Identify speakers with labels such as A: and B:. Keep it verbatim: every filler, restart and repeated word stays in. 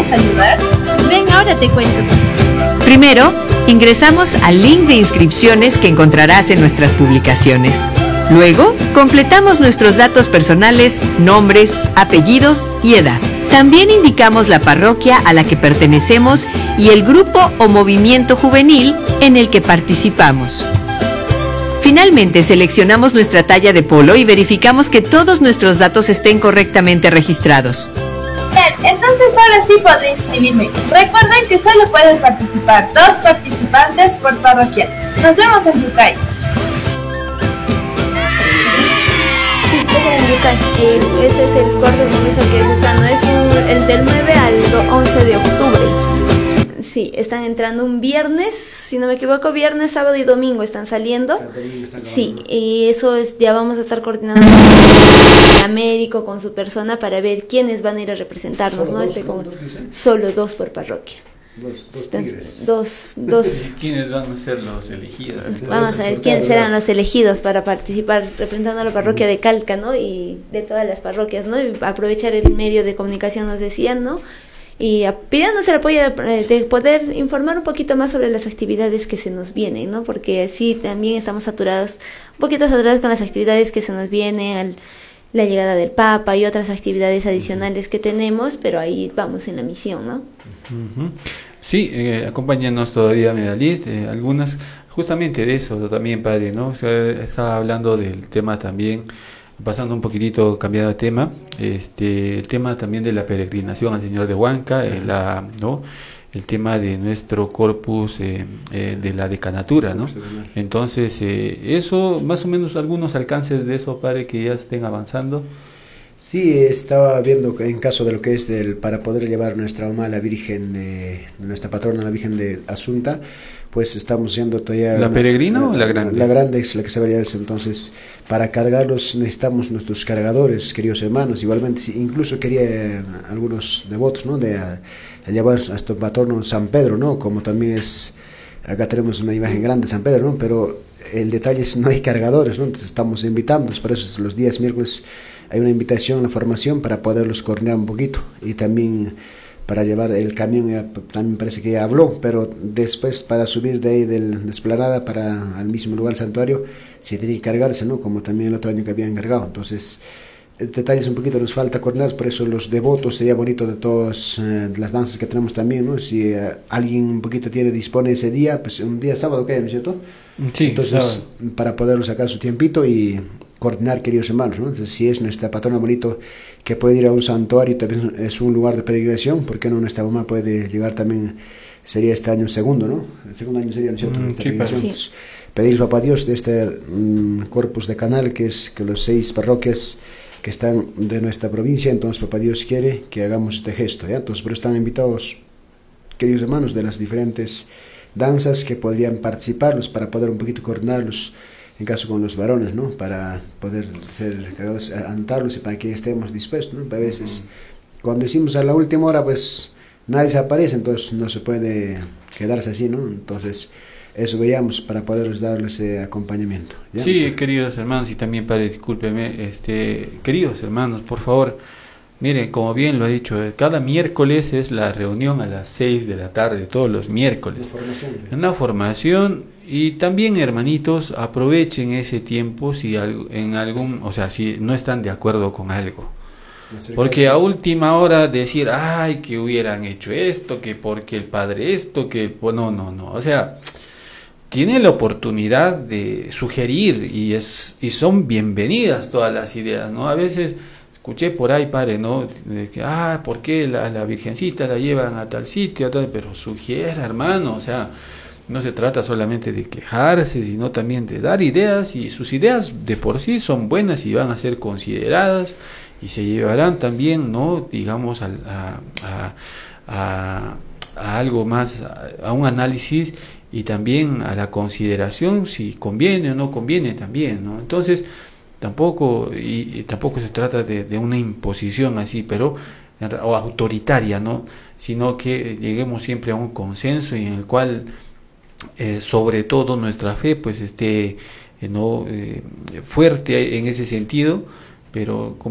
A: podemos ayudar? Ven, ahora te cuento.
B: Primero, ingresamos al link de inscripciones que encontrarás en nuestras publicaciones. Luego, completamos nuestros datos personales, nombres, apellidos y edad. También indicamos la parroquia a la que pertenecemos y el grupo o movimiento juvenil en el que participamos. Finalmente, seleccionamos nuestra talla de polo y verificamos que todos nuestros datos estén correctamente registrados.
A: Bien, entonces ahora sí podré inscribirme. Recuerden que solo pueden participar dos participantes por parroquia. Nos vemos en Yucay.
C: Sí, en Yucay. Eh, este es el corte de compromiso que es sano. Es un, el del nueve al once de octubre. Sí, están entrando un viernes, si no me equivoco, viernes, sábado y domingo están saliendo. Sí, y eso es, ya vamos a estar coordinando a médico con su persona para ver quiénes van a ir a representarnos, ¿no? Este como solo dos por parroquia.
D: Dos, dos tigres.
C: Dos, dos.
E: ¿Quiénes van a ser los elegidos?
C: Vamos a ver quiénes serán los elegidos para participar representando a la parroquia de Calca, ¿no? Y de todas las parroquias, ¿no? Y aprovechar el medio de comunicación, nos decían, ¿no? Y pidiéndose el apoyo de, de poder informar un poquito más sobre las actividades que se nos vienen, ¿no? Porque así también estamos saturados, un poquito saturados con las actividades que se nos vienen, al, la llegada del Papa y otras actividades adicionales que tenemos, pero ahí vamos en la misión, ¿no?
E: Uh-huh. Sí, eh, acompáñanos todavía, Medalit, eh, algunas, justamente de eso también, padre, ¿no? O sea, estaba hablando del tema también, pasando un poquitito, cambiando de tema, este, el tema también de la peregrinación al Señor de Huanca, eh, la, ¿no? El tema de nuestro corpus eh, eh, de la decanatura, ¿no? Entonces, eh, eso, más o menos algunos alcances de eso, padre, que ya estén avanzando.
D: Sí, estaba viendo que en caso de lo que es del, para poder llevar nuestra alma a la Virgen, de, de nuestra patrona, la Virgen de Asunta, pues estamos yendo todavía...
E: ¿La
D: una,
E: peregrina
D: la,
E: o la grande?
D: La grande es la que se va a llevar, entonces para cargarlos necesitamos nuestros cargadores, queridos hermanos. Igualmente, incluso quería algunos devotos, ¿no? De a, a llevar a nuestro patrono San Pedro, ¿no? Como también es, acá tenemos una imagen grande de San Pedro, ¿no? Pero el detalle es no hay cargadores, ¿no? Entonces estamos invitando, por eso los días miércoles hay una invitación, la formación para poderlos coordinar un poquito y también para llevar el camión, ya, también parece que ya habló, pero después para subir de ahí de la esplanada para al mismo lugar, el santuario, se tiene que cargarse, ¿no? Como también el otro año que habían cargado. Entonces, detalles un poquito nos falta coordinar, por eso los devotos sería bonito de todas eh, las danzas que tenemos también, ¿no? Si eh, alguien un poquito tiene, dispone ese día, pues un día sábado, ¿qué hay, no es cierto?
E: Sí,
D: entonces,
E: sábado.
D: Para poderlo sacar su tiempito y coordinar, queridos hermanos, ¿no? Entonces, si es nuestra patrona bonito que puede ir a un santuario, también es un lugar de peregrinación, ¿por qué no nuestra mamá puede llegar también? Sería este año segundo, ¿no? El segundo año sería, ¿no es cierto?
E: Mm, sí,
D: peregrinación. Sí. Pedir, papá Dios, de este um, corpus de canal, que es que los seis parroquias que están de nuestra provincia, entonces papá Dios quiere que hagamos este gesto, ¿ya? Entonces, pero están invitados, queridos hermanos, de las diferentes danzas que podrían participarlos para poder un poquito coordinarlos, en caso con los varones, ¿no? Para poder ser cargados, anotarlos y para que estemos dispuestos, ¿no? A veces, uh-huh. Cuando hicimos a la última hora, pues nadie se aparece, entonces no se puede quedarse así, ¿no? Entonces, eso veíamos para poderles darles ese acompañamiento, ¿ya?
E: Sí, queridos hermanos, y también, padre, discúlpeme, este, queridos hermanos, por favor, miren, como bien lo ha dicho, cada miércoles es la reunión a las seis de la tarde, todos los miércoles. Una formación. Una formación. Y también, hermanitos, aprovechen ese tiempo si en algún, o sea, si no están de acuerdo con algo. Porque a última hora decir, ay, que hubieran hecho esto, que porque el padre esto, que pues no, no, no. O sea, tiene la oportunidad de sugerir y es y son bienvenidas todas las ideas, ¿no? A veces escuché por ahí, padre, ¿no? De que, ah, ¿por qué la, la virgencita la llevan a tal sitio, a tal? Pero sugiera, hermano, o sea, no se trata solamente de quejarse, sino también de dar ideas, y sus ideas de por sí son buenas y van a ser consideradas y se llevarán también, ¿no? Digamos, a, a, a, a algo más, a, a un análisis y también a la consideración si conviene o no conviene también, ¿no? Entonces, tampoco, y, y tampoco se trata de, de una imposición así, pero o autoritaria, ¿no? Sino que lleguemos siempre a un consenso y en el cual Eh, sobre todo nuestra fe pues esté eh, no eh, fuerte en ese sentido, pero como